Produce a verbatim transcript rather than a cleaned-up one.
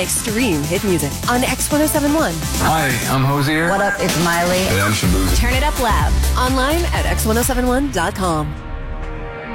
Extreme hit music on X ten seventy-one. Hi, I'm Hosier. What up? It's Miley. Hey, I'm Shaboozey. Turn it up loud. Online at X ten seventy-one dot com.